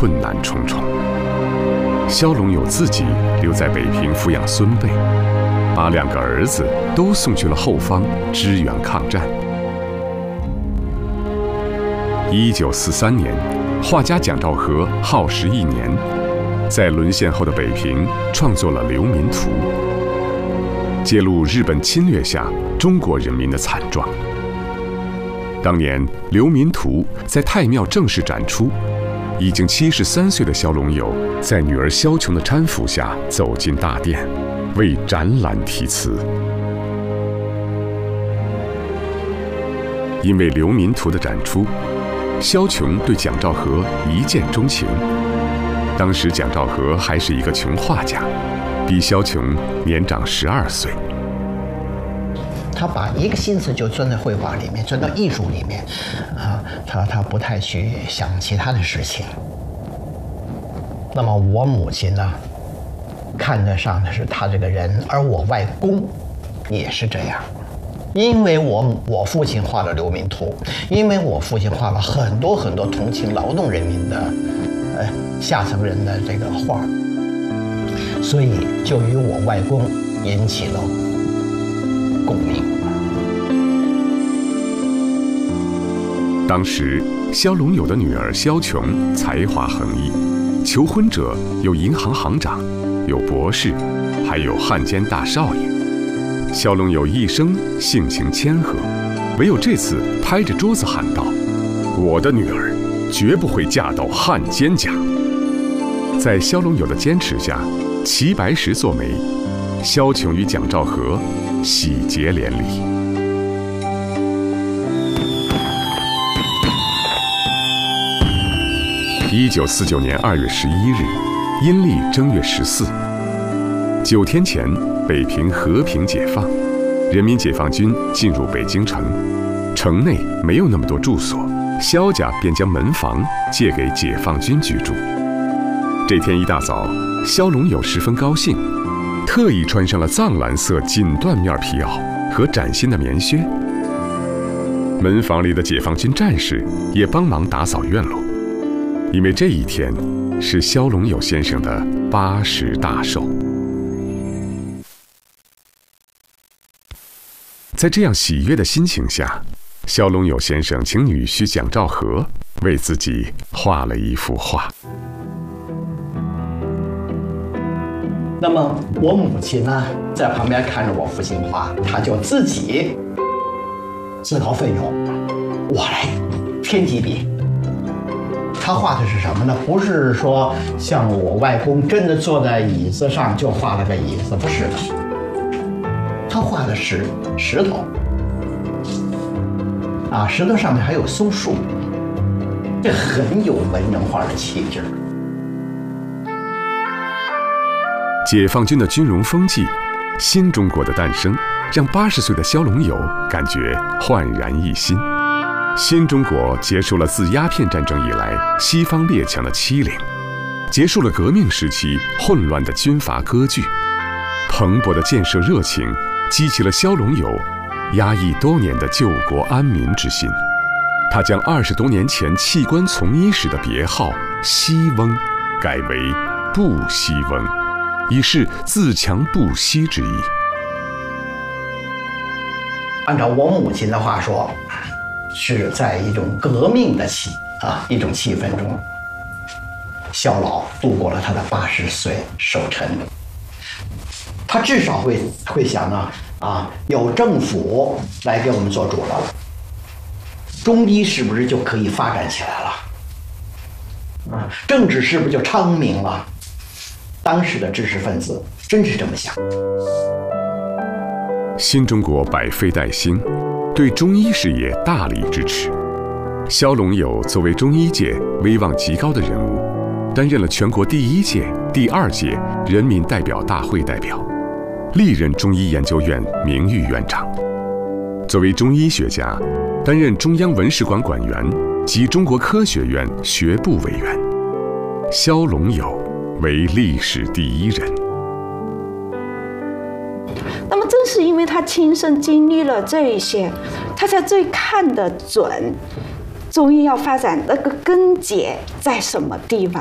困难重重。萧龙友自己留在北平抚养孙辈，把2个儿子都送去了后方支援抗战。1943年，画家蒋兆和耗时1年，在沦陷后的北平创作了《流民图》，揭露日本侵略下中国人民的惨状。当年《流民图》在太庙正式展出，已经73岁的萧龙友在女儿萧琼的搀扶下走进大殿，为展览题词。因为《流民图》的展出，萧琼对蒋兆和一见钟情。当时蒋兆和还是一个穷画家，比萧琼年长12岁。 他把一个心思就钻在绘画里面，钻到艺术里面，他不太去想其他的事情。那么我母亲呢，看得上的是他这个人，而我外公也是这样。因为我父亲画了《流民图》，因为我父亲画了很多很多同情劳动人民的，下层人的这个画，所以就与我外公引起了共鸣。 当时，萧龙友的女儿萧琼才华横溢，求婚者有银行行长，有博士，还有汉奸大少爷。萧龙友一生性情谦和，唯有这次拍着桌子喊道：“我的女儿绝不会嫁到汉奸家。”在萧龙友的坚持下，齐白石作媒，萧琼与蒋兆和喜结连理。1949年2月11日，阴历正月14。9天前，北平和平解放，人民解放军进入北京城，城内没有那么多住所，萧家便将门房借给解放军居住。这天一大早，萧龙友十分高兴，特意穿上了藏蓝色锦缎面皮袄和崭新的棉靴。门房里的解放军战士也帮忙打扫院落，因为这一天是萧龙友先生的80大寿。在这样喜悦的心情下，萧龙友先生请女婿蒋兆和为自己画了一幅画。 那么我母亲呢，在旁边看着我父亲画，她就自己自告奋勇，我来添几笔。他画的是什么呢？不是说像我外公真的坐在椅子上就画了个椅子，不是的。他画的是石头，石头上面还有松树，这很有文人画的气质。 解放军的军容风纪，新中国的诞生，让80岁的萧龙友感觉焕然一新。新中国结束了自鸦片战争以来西方列强的欺凌，结束了革命时期混乱的军阀割据，蓬勃的建设热情激起了萧龙友压抑多年的救国安民之心。他将20多年前弃官从医时的别号西翁改为不西翁，以示自强不息之意。 按照我母亲的话说，是在一种革命的一种气氛中，萧老度过了他的80岁寿辰。他至少会想有政府来给我们做主了，中医是不是就可以发展起来了？政治是不是就昌明了？当时的知识分子真是这么想。 新中国百废待兴，对中医事业大力支持。萧龙友作为中医界威望极高的人物，担任了全国第1届、第2届人民代表大会代表，历任中医研究院名誉院长。作为中医学家，担任中央文史馆馆员及中国科学院学部委员。萧龙友为历史第1人。 那么正是因为他亲身经历了这一些，他才最看得准中医要发展那个根结在什么地方。